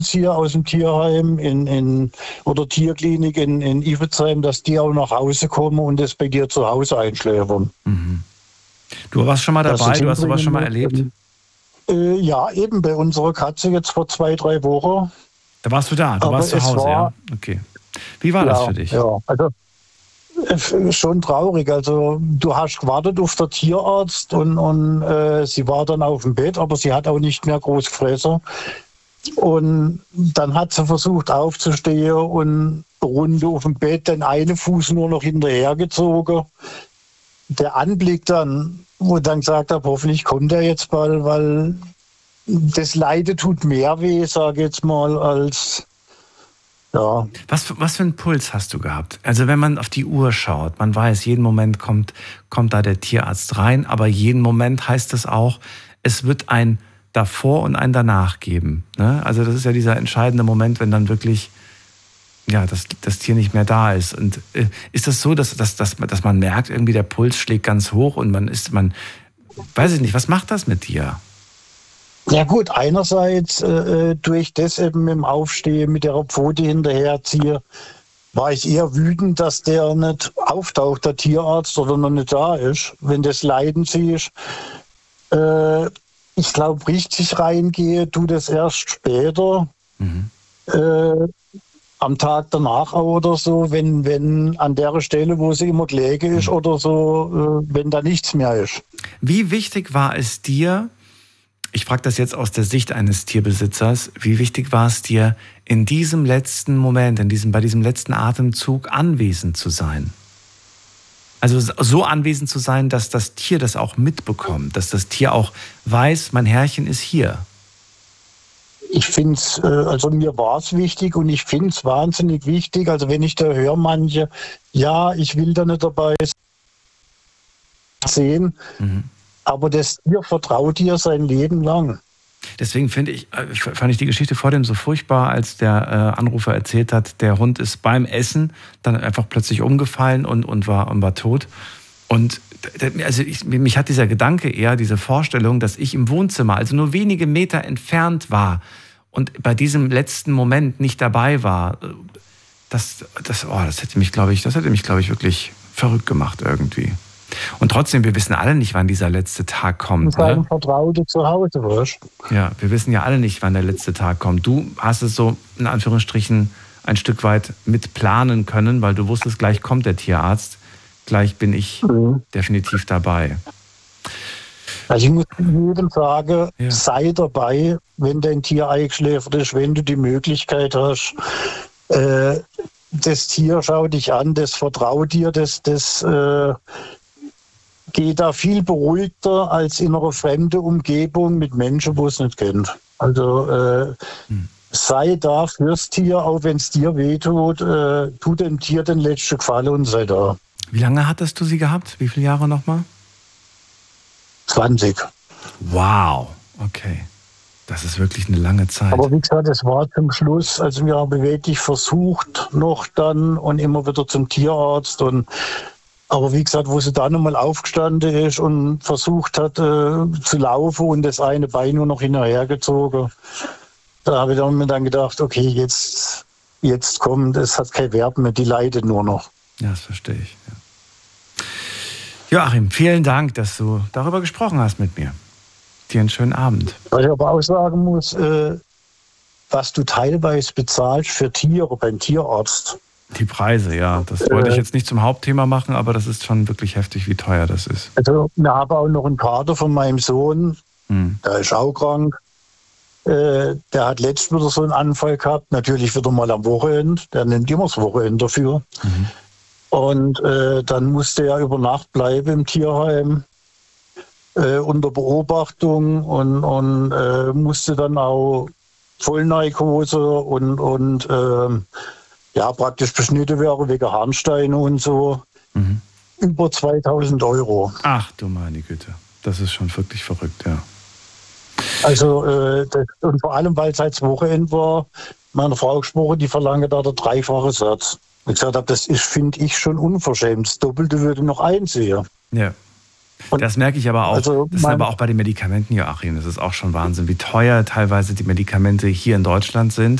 hier aus dem Tierheim oder Tierklinik in Iffezheim, dass die auch nach Hause kommen und das bei dir zu Hause einschläfern. Mhm. Du warst schon mal dabei, du hast sowas schon mal erlebt? Ja, eben bei unserer Katze jetzt vor 2-3 Wochen. Da warst du da, du warst zu Hause, ja? Okay. Wie war das für dich? Ja, also schon traurig. Also du hast gewartet auf den Tierarzt und sie war dann auf dem Bett, aber sie hat auch nicht mehr groß gefressen. Und dann hat sie versucht aufzustehen und rund auf dem Bett den einen Fuß nur noch hinterhergezogen. Der Anblick dann, wo ich dann gesagt habe, hoffentlich kommt er jetzt bald, weil das Leiden tut mehr weh, sage ich jetzt mal, als ja. Was für einen Puls hast du gehabt? Also wenn man auf die Uhr schaut, man weiß, jeden Moment kommt da der Tierarzt rein, aber jeden Moment heißt es auch, es wird ein davor und ein danach geben. Ne? Also das ist ja dieser entscheidende Moment, wenn dann wirklich das Tier nicht mehr da ist. Und ist das so, dass man merkt, irgendwie der Puls schlägt ganz hoch und man weiß ich nicht, was macht das mit dir? Ja gut, einerseits durch das eben mit dem Aufstehen, mit der Pfote hinterherziehe, war ich eher wütend, dass der nicht auftaucht, der Tierarzt, oder noch nicht da ist. Wenn das Leiden siehst, ich glaube, richtig reingehe, tu das erst später, am Tag danach auch oder so, wenn an der Stelle, wo sie immer gelegen ist oder so, wenn da nichts mehr ist. Wie wichtig war es dir, ich frage das jetzt aus der Sicht eines Tierbesitzers, wie wichtig war es dir, in diesem letzten Moment, bei diesem letzten Atemzug anwesend zu sein? Also so anwesend zu sein, dass das Tier das auch mitbekommt, dass das Tier auch weiß, mein Herrchen ist hier. Ich finde es, also mir war es wichtig und ich finde es wahnsinnig wichtig. Also wenn ich da höre, manche, ja, ich will da nicht dabei sehen, aber das Tier vertraut dir sein Leben lang. Deswegen fand ich die Geschichte vor dem so furchtbar, als der Anrufer erzählt hat, der Hund ist beim Essen dann einfach plötzlich umgefallen und war tot. Und also mich hat dieser Gedanke eher, diese Vorstellung, dass ich im Wohnzimmer, also nur wenige Meter entfernt war und bei diesem letzten Moment nicht dabei war, das hätte mich, glaube ich, wirklich verrückt gemacht irgendwie. Und trotzdem, wir wissen alle nicht, wann dieser letzte Tag kommt. Mit seinem Vertrauten zu Hause wirst. Ja, wir wissen ja alle nicht, wann der letzte Tag kommt. Du hast es so, in Anführungsstrichen, ein Stück weit mit planen können, weil du wusstest, gleich kommt der Tierarzt. Gleich bin ich definitiv dabei. Also ich muss jedem sagen, sei dabei, wenn dein Tier eingeschläfert ist, wenn du die Möglichkeit hast. Das Tier schaut dich an, das vertraut dir, das geht da viel beruhigter als in einer fremden Umgebung mit Menschen, wo es nicht kennt. Also sei da fürs Tier, auch wenn es dir wehtut, tu dem Tier den letzten Gefallen und sei da. Wie lange hattest du sie gehabt? Wie viele Jahre nochmal? 20. Wow, okay. Das ist wirklich eine lange Zeit. Aber wie gesagt, es war zum Schluss, also wir haben wirklich versucht noch dann und immer wieder zum Tierarzt. Aber wie gesagt, wo sie dann nochmal aufgestanden ist und versucht hat zu laufen und das eine Bein nur noch hinterhergezogen, da habe ich dann gedacht, okay, jetzt kommt, es hat kein Wert mehr, die leidet nur noch. Ja, das verstehe ich. Ja. Joachim, vielen Dank, dass du darüber gesprochen hast mit mir. Dir einen schönen Abend. Was ich aber auch sagen muss, was du teilweise bezahlst für Tiere beim Tierarzt. Die Preise, ja. Das wollte ich jetzt nicht zum Hauptthema machen, aber das ist schon wirklich heftig, wie teuer das ist. Also wir haben auch noch einen Kater von meinem Sohn, der ist auch krank. Der hat letztens wieder so einen Anfall gehabt, natürlich wieder mal am Wochenende. Der nimmt immer das Wochenende dafür. Und dann musste er über Nacht bleiben im Tierheim unter Beobachtung und musste dann auch Vollnarkose und praktisch beschnitten werden wegen Harnsteine und so. Über 2.000 €. Ach du meine Güte, das ist schon wirklich verrückt, ja. Also und vor allem, weil es halt das Wochenende war, meine Frau gesprochen, die verlange da der 3-fache Satz. Ich gesagt habe, das ist, finde ich, schon unverschämt. Das Doppelte würde noch einsehen. Ja. Das merke ich aber auch. Also das ist aber auch bei den Medikamenten, Joachim. Das ist auch schon Wahnsinn, wie teuer teilweise die Medikamente hier in Deutschland sind.